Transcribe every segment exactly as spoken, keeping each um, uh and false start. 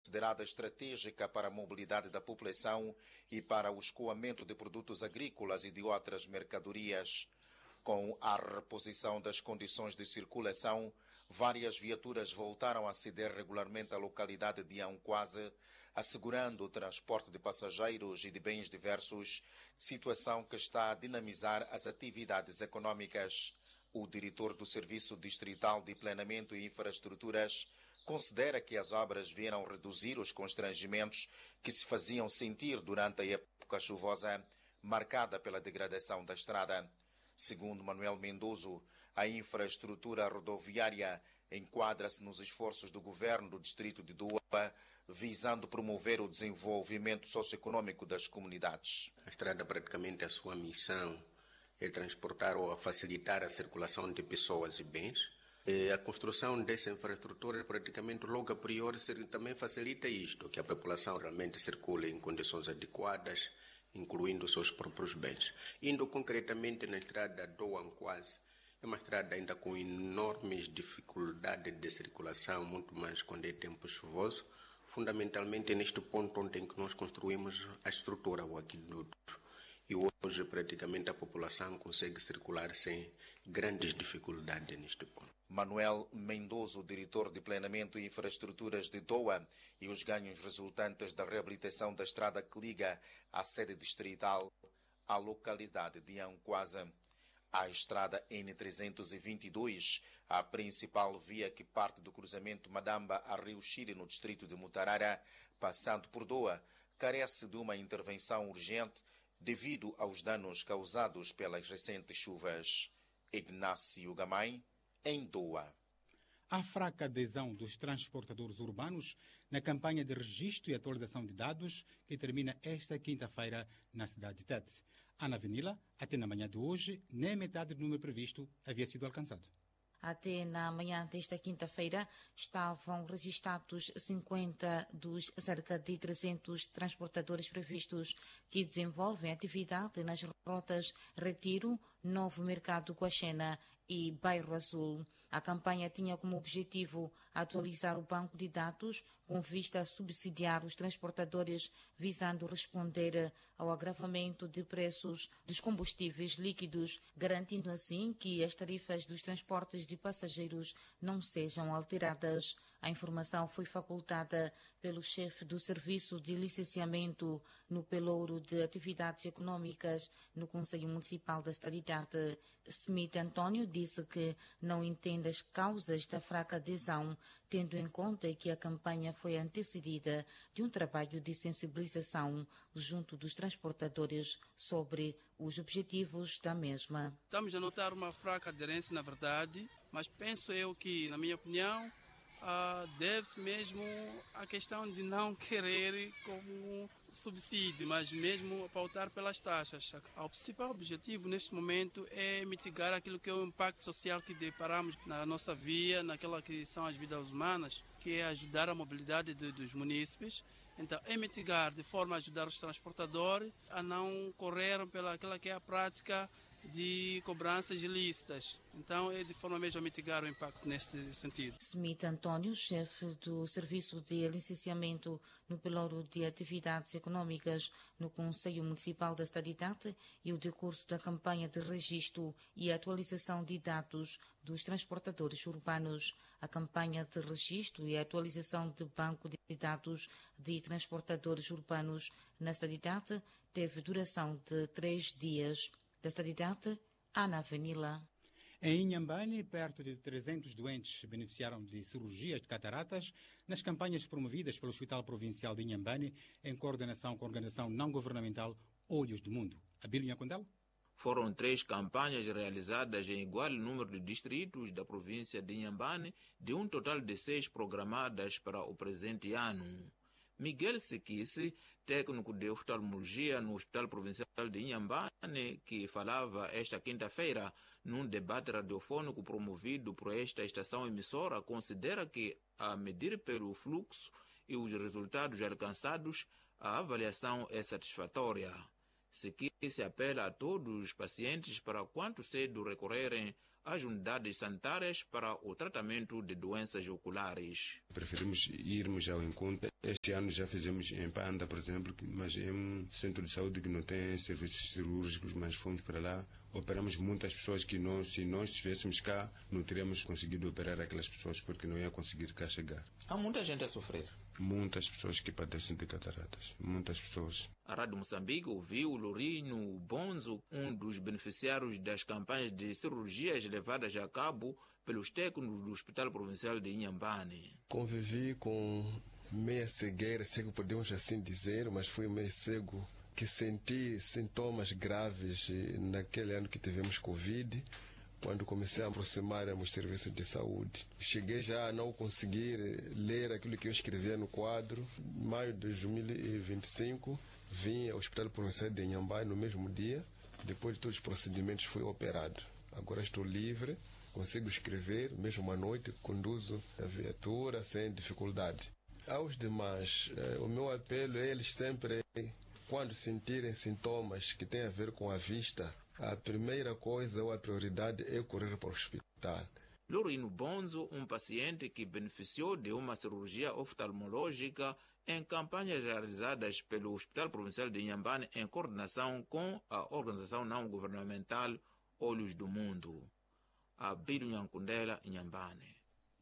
considerada estratégica para a mobilidade da população e para o escoamento de produtos agrícolas e de outras mercadorias. Com a reposição das condições de circulação, várias viaturas voltaram a ceder regularmente à localidade de Anquase, assegurando o transporte de passageiros e de bens diversos, situação que está a dinamizar as atividades econômicas. O diretor do Serviço Distrital de Planeamento e Infraestruturas considera que as obras vieram reduzir os constrangimentos que se faziam sentir durante a época chuvosa, marcada pela degradação da estrada. Segundo Manuel Mendoso, a infraestrutura rodoviária enquadra-se nos esforços do governo do distrito de Doa, visando promover o desenvolvimento socioeconômico das comunidades. A estrada, praticamente, a sua missão é transportar ou facilitar a circulação de pessoas e bens. E a construção dessa infraestrutura, praticamente, logo a priori, também facilita isto, que a população realmente circule em condições adequadas, incluindo os seus próprios bens. Indo concretamente na estrada do Anquase, é uma estrada ainda com enormes dificuldades de circulação, muito mais quando é tempo chuvoso, fundamentalmente neste ponto onde em que nós construímos a estrutura, o aqueduto. E hoje praticamente a população consegue circular sem grandes dificuldades neste ponto. Manuel Mendoso, diretor de Planeamento e Infraestruturas de Doa, e os ganhos resultantes da reabilitação da estrada que liga a sede distrital à localidade de Anquase. A estrada N trezentos e vinte e dois, a principal via que parte do cruzamento Madamba a Rio Chire no distrito de Mutarara, passando por Doa, carece de uma intervenção urgente devido aos danos causados pelas recentes chuvas. Ignácio Gamay, em Doa. Há fraca adesão dos transportadores urbanos na campanha de registro e atualização de dados que termina esta quinta-feira na cidade de Tete. Ana Avenila, até na manhã de hoje, nem metade do número previsto havia sido alcançado. Até na manhã desta quinta-feira estavam registrados cinquenta dos cerca de trezentos transportadores previstos que desenvolvem atividade nas rotas Retiro, Novo Mercado Guaxena e Bairro Azul. A campanha tinha como objetivo atualizar o banco de dados com vista a subsidiar os transportadores, visando responder ao agravamento de preços dos combustíveis líquidos, garantindo assim que as tarifas dos transportes de passageiros não sejam alteradas. A informação foi facultada pelo chefe do Serviço de Licenciamento no Pelouro de Atividades Econômicas no Conselho Municipal da Estadidade. Smith Antônio disse que não entende as causas da fraca adesão, tendo em conta que a campanha foi antecedida de um trabalho de sensibilização junto dos transportadores sobre os objetivos da mesma. Estamos a notar uma fraca aderência, na verdade, mas penso eu que, na minha opinião, Uh, deve-se mesmo à questão de não querer como subsídio, mas mesmo pautar pelas taxas. O principal objetivo neste momento é mitigar aquilo que é o impacto social que deparamos na nossa via, naquela que são as vidas humanas, que é ajudar a mobilidade de, dos munícipes. Então, é mitigar de forma a ajudar os transportadores a não correr pela aquela que é a prática de cobranças ilícitas. Então, é de forma mesmo a mitigar o impacto nesse sentido. Smith Antônio, chefe do Serviço de Licenciamento no Pelouro de Atividades Econômicas no Conselho Municipal da Estadidade, e o decurso da campanha de registro e atualização de dados dos transportadores urbanos. A campanha de registro e atualização de banco de dados de transportadores urbanos na Estadidade teve duração de três dias. Da Estadidade, Ana Avenila. Em Inhambane, perto de trezentos doentes beneficiaram de cirurgias de cataratas nas campanhas promovidas pelo Hospital Provincial de Inhambane, em coordenação com a organização não-governamental Olhos do Mundo. Abílio Nhacondelo? Foram três campanhas realizadas em igual número de distritos da província de Inhambane, de um total de seis programadas para o presente ano. Miguel Sequisse, técnico de oftalmologia no Hospital Provincial de Inhambane, que falava esta quinta-feira num debate radiofônico promovido por esta estação emissora, considera que, a medir pelo fluxo e os resultados alcançados, a avaliação é satisfatória. Sequisse apela a todos os pacientes para quanto cedo recorrerem às unidades sanitárias para o tratamento de doenças oculares. Preferimos irmos ao encontro. Este ano já fizemos em Panda, por exemplo, mas é um centro de saúde que não tem serviços cirúrgicos, mas fomos para lá. Operamos muitas pessoas que não, se nós estivéssemos cá, não teríamos conseguido operar aquelas pessoas porque não ia conseguir cá chegar. Há muita gente a sofrer. Muitas pessoas que padecem de cataratas. Muitas pessoas. A Rádio Moçambique ouviu Lorino Bonzo, um dos beneficiários das campanhas de cirurgias levadas a cabo pelos técnicos do Hospital Provincial de Inhambane. Convivi com meia cegueira, cego podemos assim dizer, mas fui meio cego que senti sintomas graves naquele ano que tivemos Covid, quando comecei a aproximar-me dos serviços de saúde. Cheguei já a não conseguir ler aquilo que eu escrevia no quadro. Em maio de dois mil e vinte e cinco, vim ao Hospital Provincial de Inhambane no mesmo dia. Depois de todos os procedimentos, fui operado. Agora estou livre, consigo escrever, mesmo à noite, conduzo a viatura sem dificuldade. Aos demais, eh, o meu apelo é eles sempre, quando sentirem sintomas que têm a ver com a vista, a primeira coisa ou a prioridade é correr para o hospital. Lorino Bonzo, um paciente que beneficiou de uma cirurgia oftalmológica em campanhas realizadas pelo Hospital Provincial de Inhambane em coordenação com a organização não-governamental Olhos do Mundo. Abílio Nhankundela, Inhambane.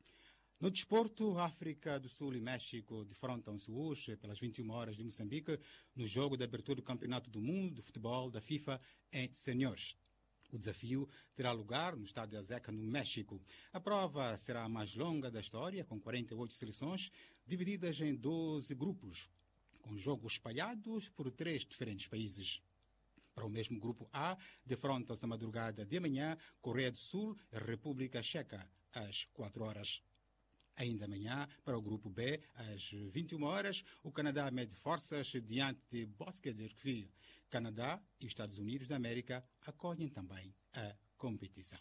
No desporto, África do Sul e México defrontam-se hoje pelas vinte e uma horas de Moçambique no jogo de abertura do Campeonato do Mundo de Futebol da FIFA em Seniores. O desafio terá lugar no estádio Azteca, no México. A prova será a mais longa da história, com quarenta e oito seleções, divididas em doze grupos, com jogos espalhados por três diferentes países. Para o mesmo grupo A, defrontam-se na madrugada de amanhã Coreia do Sul e República Checa, às quatro horas. Ainda amanhã, para o grupo B, às vinte e uma horas, o Canadá mede forças diante de Bosque de Hercule. Canadá e Estados Unidos da América acolhem também a competição.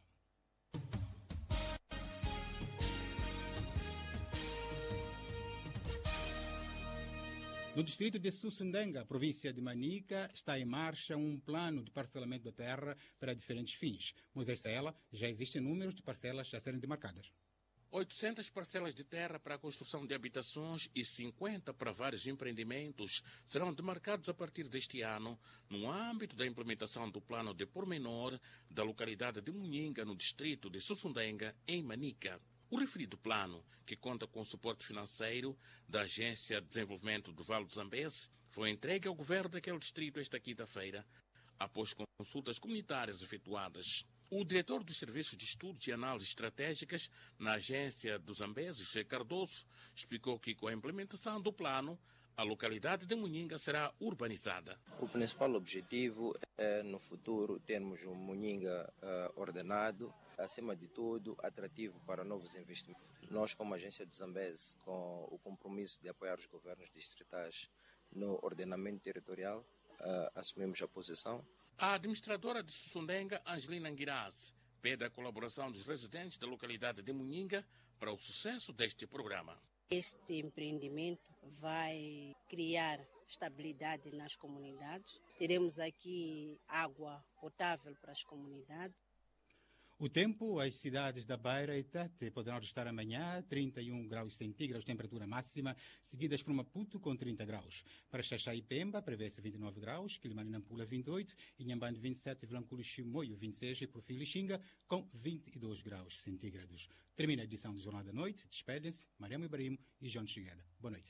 No distrito de Sussundenga, província de Manica, está em marcha um plano de parcelamento da terra para diferentes fins. Moisés Saela, já existem números de parcelas a serem demarcadas. oitocentas parcelas de terra para a construção de habitações e cinquenta para vários empreendimentos serão demarcados a partir deste ano, no âmbito da implementação do plano de pormenor da localidade de Munhinga, no distrito de Sussundenga, em Manica. O referido plano, que conta com suporte financeiro da Agência de Desenvolvimento do Vale do Zambeze, foi entregue ao governo daquele distrito esta quinta-feira, após consultas comunitárias efetuadas. O diretor dos Serviços de Estudos e Análises Estratégicas na Agência do Zambeze, José Cardoso, explicou que com a implementação do plano, a localidade de Munhinga será urbanizada. O principal objetivo é, no futuro, termos um Munhinga uh, ordenado, acima de tudo, atrativo para novos investimentos. Nós, como Agência do Zambeze, com o compromisso de apoiar os governos distritais no ordenamento territorial, uh, assumimos a posição. A administradora de Sussundenga, Angelina Nguirazi, pede a colaboração dos residentes da localidade de Munhinga para o sucesso deste programa. Este empreendimento vai criar estabilidade nas comunidades. Teremos aqui água potável para as comunidades. O tempo, as cidades da Beira e Tete poderão registrar amanhã trinta e um graus centígrados, temperatura máxima, seguidas por Maputo com trinta graus. Para Xaxá e Pemba, prevê-se vinte e nove graus, Quilimane e Nampula vinte e oito, Inhambane vinte e sete, Vilanculo e Chimoio vinte e seis e Profil e Xinga com vinte e dois graus centígrados. Termina a edição do Jornal da Noite. Despedem-se Mariamo Ibrahim e João Chigueda. Boa noite.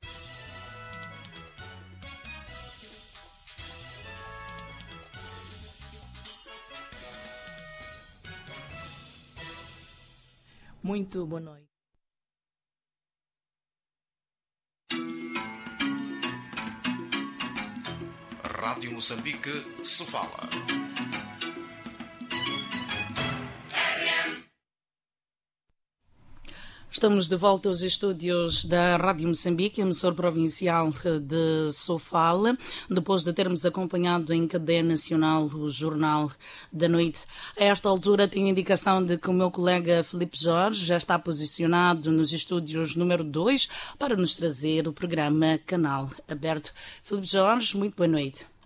Muito boa noite. Rádio Moçambique se fala. Estamos de volta aos estúdios da Rádio Moçambique, emissor provincial de Sofala, depois de termos acompanhado em cadeia nacional o Jornal da Noite. A esta altura tenho indicação de que o meu colega Filipe Jorge já está posicionado nos estúdios número dois para nos trazer o programa Canal Aberto. Filipe Jorge, muito boa noite.